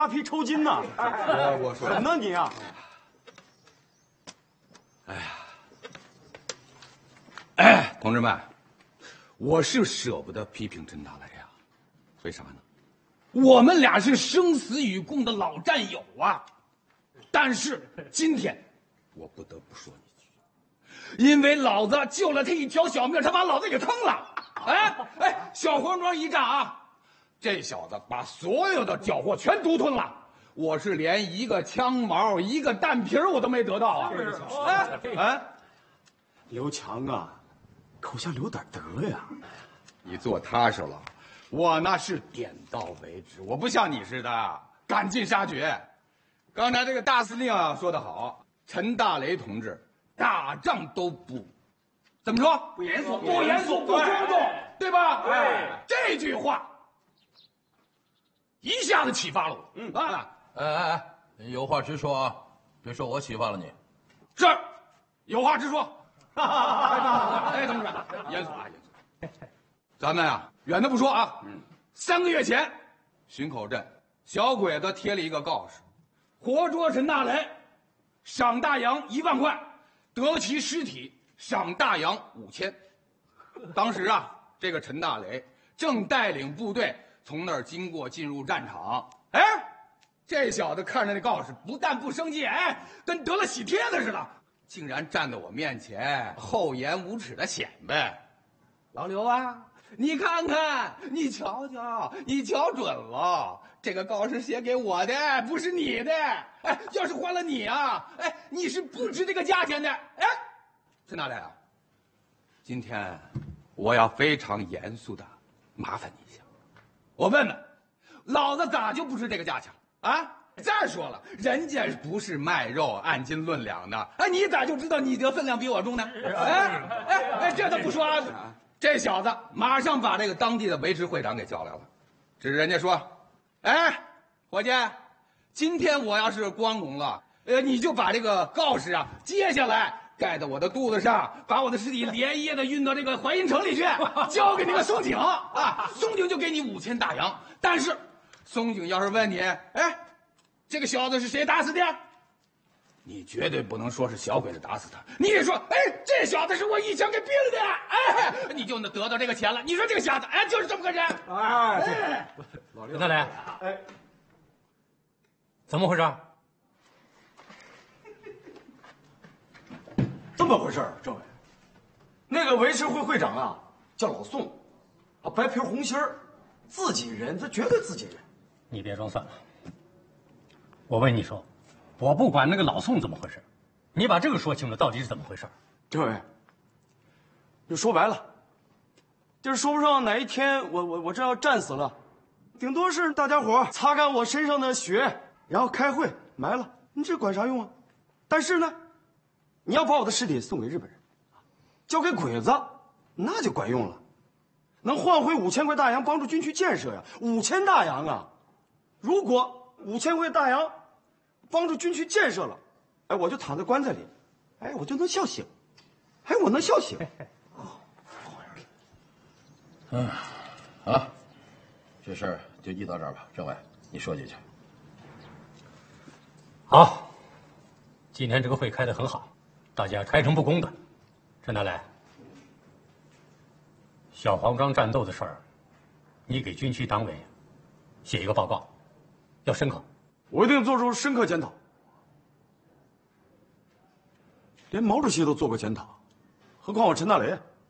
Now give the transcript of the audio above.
拉皮抽筋呢。 我说狠呢你啊！ 哎，同志们，我是舍不得批评陈大雷呀，为啥呢？我们俩是生死与共的老战友啊。但是今天，我不得不说一句，因为老子救了他一条小命，他把老子给坑了。小黄庄一战啊，这小子把所有的缴获全独吞了。我是连一个枪毛、一个弹皮我都没得到啊！ 刘强啊，口下留点德呀！ 你做踏实了，我那是点到为止，我不像你似的赶尽杀绝。刚才这个大司令啊说得好，陈大雷同志打仗都不怎么说？不严肃，不严肃，不庄重，对吧？对，这句话一下子启发了我。 有话直说啊，别说我启发了你。 是，有话直说。同志们，严肃啊，严肃。咱们啊，远的不说啊，3个月前，巡口镇小鬼子贴了一个告示，活捉陈大雷，赏大洋1万块，得其尸体赏大洋5000。当时啊，这个陈大雷正带领部队从那儿经过，进入战场。这小子看着那告示，不但不生气，跟得了喜帖子似的，竟然站在我面前厚颜无耻的显摆。老刘啊，你看看，你瞧瞧，你瞧准了，这个告示写给我的，不是你的。要是换了你啊，你是不值这个价钱的。陈大雷啊，今天我要非常严肃的麻烦你一下，我问问，老子咋就不值这个价钱啊？再说了，人家不是卖肉按斤论两的，你咋就知道你的分量比我重呢？这都不说啊，这小子马上把这个当地的维持会长给叫来了，指着人家说：“伙计，今天我要是光荣了，你就把这个告示啊接下来盖在我的肚子上，把我的尸体连夜的运到这个淮阴城里去，交给那个松井啊，松井就给你5000大洋。但是松井要是问你，这个小子是谁打死的？你绝对不能说是小鬼子打死他，你得说，这小子是我一枪给毙了的，你就能得到这个钱了。你说这个小子，就是这么个人。 老刘，大雷，怎么回事？ 这么回事儿，政委，那个维持会会长啊，叫老宋，白皮红心儿，自己人，他绝对自己人。 你别装蒜了。我问你说，我不管那个老宋怎么回事，你把这个说清楚，到底是怎么回事？ 政委，就说白了，就是说不上哪一天我这要战死了，顶多是大家伙擦干我身上的血，然后开会埋了，你这管啥用啊？但是呢，你要把我的尸体送给日本人，交给鬼子，那就管用了，能换回5000块大洋，帮助军区建设呀！5000大洋啊！如果5000块大洋帮助军区建设了，我就躺在棺材里，我就能笑醒，我能笑醒。 好了，这事儿就议到这儿吧。政委，你说几句。 好，今天这个会开得很好，大家开诚布公的。陈大雷，小黄庄战斗的事儿，你给军区党委写一个报告，要深刻。 我一定做出深刻检讨。连毛主席都做过检讨，何况我陈大雷？